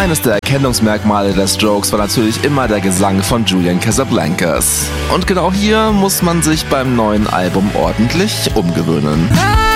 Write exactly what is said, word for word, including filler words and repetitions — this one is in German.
Eines der Erkennungsmerkmale der Strokes war natürlich immer der Gesang von Julian Casablancas. Und genau hier muss man sich beim neuen Album ordentlich umgewöhnen.